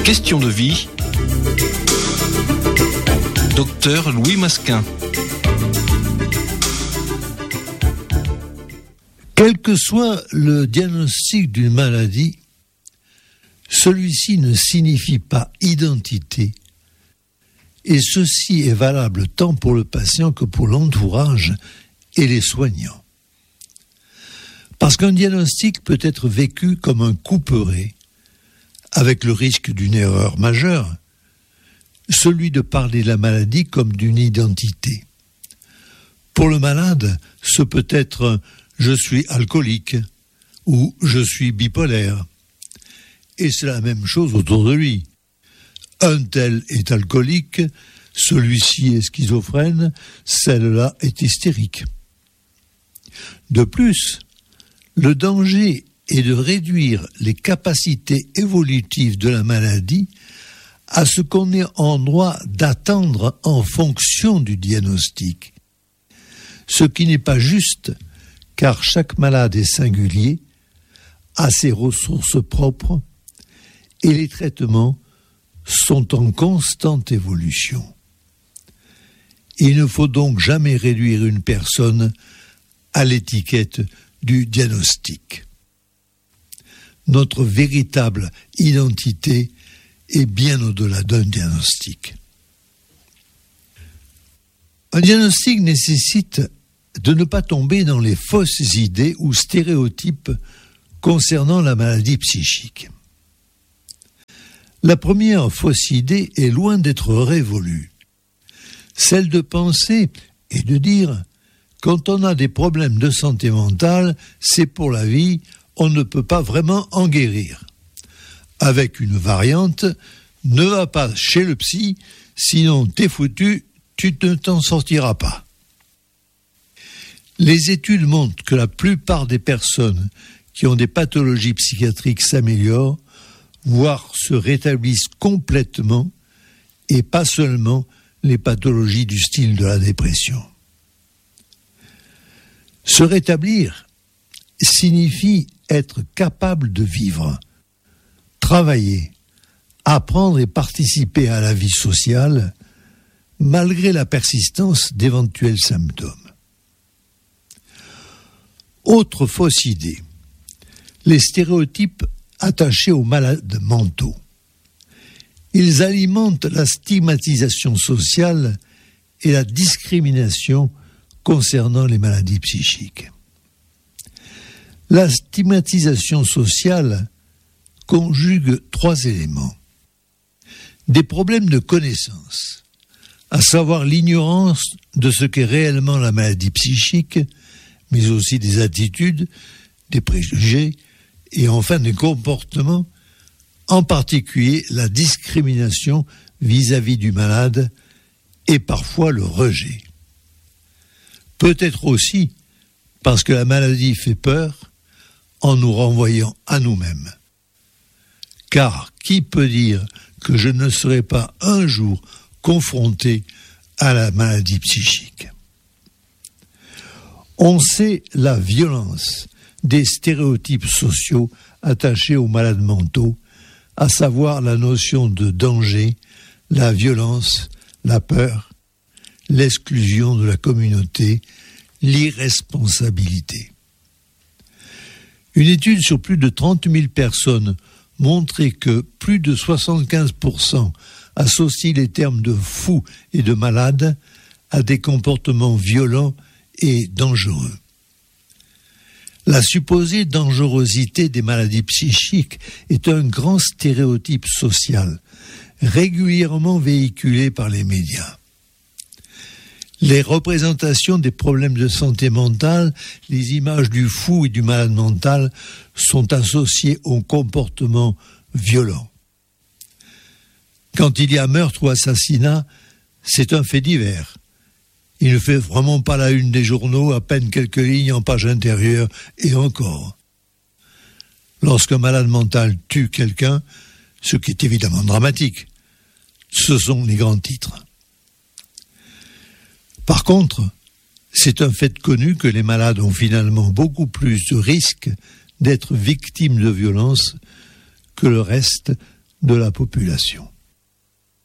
Question de vie. Docteur Louis Masquin. Quel que soit le diagnostic d'une maladie, celui-ci ne signifie pas identité, et ceci est valable tant pour le patient que pour l'entourage et les soignants. Parce qu'un diagnostic peut être vécu comme un couperet, avec le risque d'une erreur majeure, celui de parler de la maladie comme d'une identité. Pour le malade, ce peut être « je suis alcoolique » ou « je suis bipolaire ». Et c'est la même chose autour de lui. Un tel est alcoolique, celui-ci est schizophrène, celle-là est hystérique. De plus, le danger est de réduire les capacités évolutives de la maladie à ce qu'on est en droit d'attendre en fonction du diagnostic. Ce qui n'est pas juste, car chaque malade est singulier, a ses ressources propres, et les traitements sont en constante évolution. Il ne faut donc jamais réduire une personne à l'étiquette du diagnostic. Notre véritable identité est bien au-delà d'un diagnostic. Un diagnostic nécessite de ne pas tomber dans les fausses idées ou stéréotypes concernant la maladie psychique. La première fausse idée est loin d'être révolue. Celle de penser et de dire « quand on a des problèmes de santé mentale, c'est pour la vie, on ne peut pas vraiment en guérir ». Avec une variante « ne va pas chez le psy, sinon t'es foutu, tu ne t'en sortiras pas ». Les études montrent que la plupart des personnes qui ont des pathologies psychiatriques s'améliorent, voire se rétablissent complètement, et pas seulement les pathologies du style de la dépression. Se rétablir signifie être capable de vivre, travailler, apprendre et participer à la vie sociale, malgré la persistance d'éventuels symptômes. Autre fausse idée, les stéréotypes attachés aux malades mentaux. Ils alimentent la stigmatisation sociale et la discrimination concernant les maladies psychiques. La stigmatisation sociale conjugue 3 éléments. Des problèmes de connaissance, à savoir l'ignorance de ce qu'est réellement la maladie psychique, mais aussi des attitudes, des préjugés, et enfin des comportements, en particulier la discrimination vis-à-vis du malade et parfois le rejet. Peut-être aussi parce que la maladie fait peur en nous renvoyant à nous-mêmes. Car qui peut dire que je ne serai pas un jour confronté à la maladie psychique ? On sait la violence des stéréotypes sociaux attachés aux malades mentaux, à savoir la notion de danger, la violence, la peur, l'exclusion de la communauté, l'irresponsabilité. Une étude sur plus de 30 000 personnes montrait que plus de 75% associent les termes de fou et de malade à des comportements violents et dangereux. La supposée dangerosité des maladies psychiques est un grand stéréotype social, régulièrement véhiculé par les médias. Les représentations des problèmes de santé mentale, les images du fou et du malade mental sont associées au comportement violent. Quand il y a meurtre ou assassinat, c'est un fait divers. Il ne fait vraiment pas la une des journaux, à peine quelques lignes en page intérieure, et encore. Lorsqu'un malade mental tue quelqu'un, ce qui est évidemment dramatique, ce sont les grands titres. Par contre, c'est un fait connu que les malades ont finalement beaucoup plus de risques d'être victimes de violences que le reste de la population.